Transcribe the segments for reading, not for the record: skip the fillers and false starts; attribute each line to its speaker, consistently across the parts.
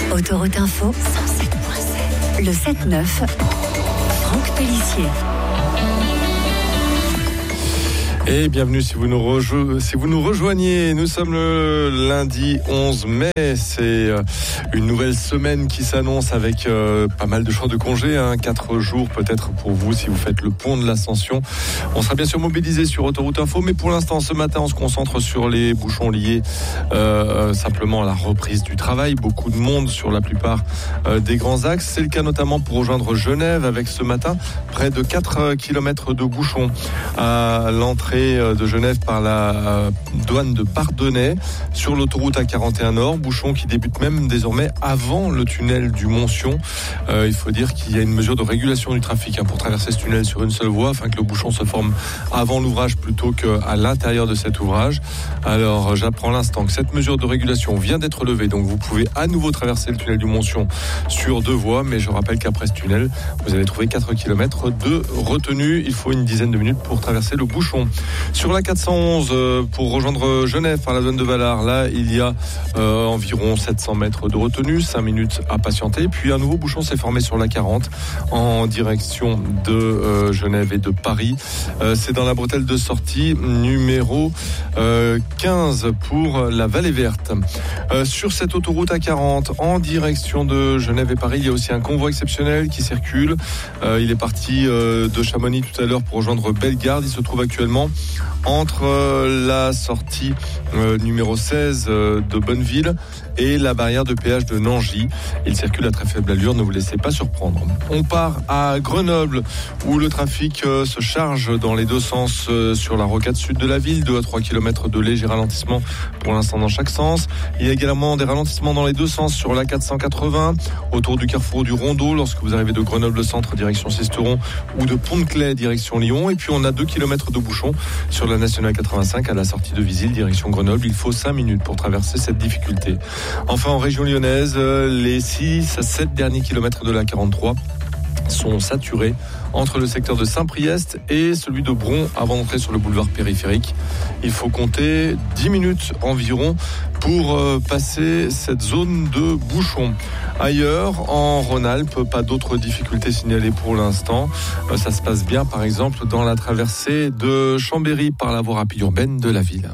Speaker 1: Autoroute Info 107.7. Le 7-9, Franck Pellissier.
Speaker 2: Et bienvenue si vous nous rejoignez. Nous sommes le lundi 11 mai. C'est une nouvelle semaine qui s'annonce avec pas mal de jours de congé. 4 jours peut-être pour vous si vous faites le pont de l'Ascension. On sera bien sûr mobilisé sur Autoroute Info. Mais pour l'instant, ce matin, on se concentre sur les bouchons liés simplement à la reprise du travail. Beaucoup de monde sur la plupart des grands axes. C'est le cas notamment pour rejoindre Genève avec ce matin près de 4 km de bouchons à l'entrée de Genève par la douane de Bardonnay sur l'autoroute A41 Nord, bouchon qui débute même désormais avant le tunnel du Montsion. Il faut dire qu'il y a une mesure de régulation du trafic pour traverser ce tunnel sur une seule voie afin que le bouchon se forme avant l'ouvrage plutôt qu'à l'intérieur de cet ouvrage. Alors j'apprends à l'instant que cette mesure de régulation vient d'être levée, donc vous pouvez à nouveau traverser le tunnel du Montsion sur 2 voies, mais je rappelle qu'après ce tunnel vous allez trouver 4 km de retenue. Il faut une dizaine de minutes pour traverser le bouchon. Sur la 411, pour rejoindre Genève par la zone de Valard, là, il y a environ 700 mètres de retenue, 5 minutes à patienter. Puis un nouveau bouchon s'est formé sur la 40 en direction de Genève et de Paris. C'est dans la bretelle de sortie numéro 15 pour la Vallée Verte. Sur cette autoroute A40 en direction de Genève et Paris, il y a aussi un convoi exceptionnel qui circule. Il est parti de Chamonix tout à l'heure pour rejoindre Bellegarde. Il se trouve actuellement entre la sortie numéro 16 de Bonneville et la barrière de péage de Nangy. Il circule à très faible allure, ne vous laissez pas surprendre. On part à Grenoble où le trafic se charge dans les deux sens sur la rocade sud de la ville, 2 à 3 km de léger ralentissement pour l'instant dans chaque sens. Il y a également des ralentissements dans les deux sens sur la 480 autour du carrefour du Rondeau lorsque vous arrivez de Grenoble centre direction Sisteron ou de Pont-de-Claix direction Lyon. Et puis on a 2 km de bouchons sur la nationale 85 à la sortie de Visil direction Grenoble. Il faut 5 minutes pour traverser cette difficulté. Enfin, en région lyonnaise, les 6 à 7 derniers kilomètres de la 43 sont saturés entre le secteur de Saint-Priest et celui de Bron avant d'entrer sur le boulevard périphérique. Il faut compter 10 minutes environ pour passer cette zone de bouchon. Ailleurs, en Rhône-Alpes, pas d'autres difficultés signalées pour l'instant. Ça se passe bien, par exemple, dans la traversée de Chambéry par la voie rapide urbaine de la ville.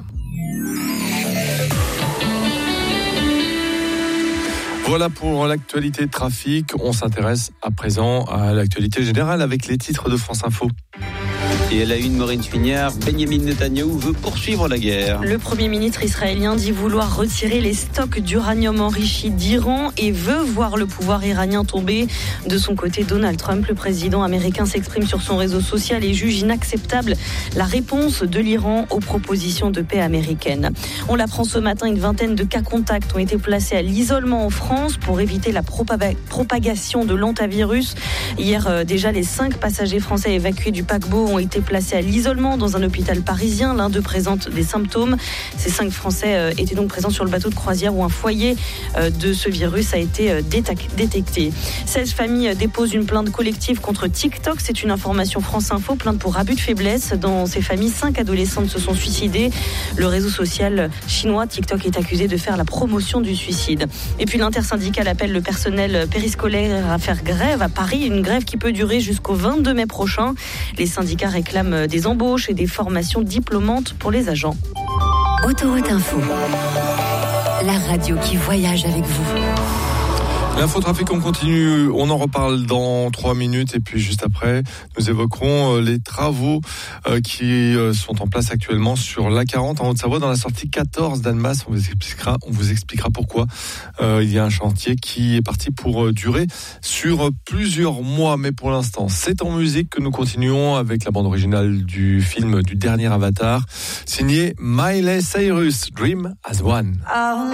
Speaker 2: Voilà pour l'actualité trafic. On s'intéresse à présent à l'actualité générale avec les titres de France Info.
Speaker 3: Et à la une, Maureen Finiard, Benjamin Netanyahou veut poursuivre la guerre.
Speaker 4: Le Premier ministre israélien dit vouloir retirer les stocks d'uranium enrichi d'Iran et veut voir le pouvoir iranien tomber. De son côté, Donald Trump, le président américain, s'exprime sur son réseau social et juge inacceptable la réponse de l'Iran aux propositions de paix américaines. On l'apprend ce matin, une vingtaine de cas contacts ont été placés à l'isolement en France pour éviter la propagation de l'hantavirus. Hier, déjà, les 5 passagers français évacués du paquebot ont été placés à l'isolement dans un hôpital parisien. L'un d'eux présente des symptômes. Ces 5 Français étaient donc présents sur le bateau de croisière où un foyer de ce virus a été détecté. 16 familles déposent une plainte collective contre TikTok. C'est une information France Info. Plainte pour abus de faiblesse. Dans ces familles, 5 adolescentes se sont suicidées. Le réseau social chinois TikTok est accusé de faire la promotion du suicide. Et puis l'intersyndicale appelle le personnel périscolaire à faire grève à Paris. Une grève qui peut durer jusqu'au 22 mai prochain. Les syndicats réclament des embauches et des formations diplômantes pour les agents.
Speaker 1: Autoroute Info, la radio qui voyage avec vous.
Speaker 2: L'infotrafic, on continue, on en reparle dans 3 minutes et puis juste après, nous évoquerons les travaux qui sont en place actuellement sur l'A40 en Haute-Savoie dans la sortie 14 d'Annemasse. On vous expliquera pourquoi il y a un chantier qui est parti pour durer sur plusieurs mois. Mais pour l'instant, c'est en musique que nous continuons avec la bande originale du film du dernier Avatar, signé Miley Cyrus, Dream as One.